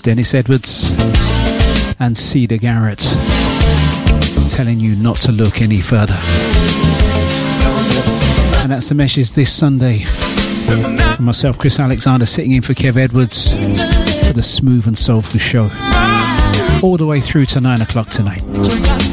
Dennis Edwards and Cedar Garrett, telling you not to look any further. And that's the message this Sunday from myself, Chris Alexander, sitting in for Kev Edwards for the Smooth and Soulful Show, all the way through to 9 o'clock tonight.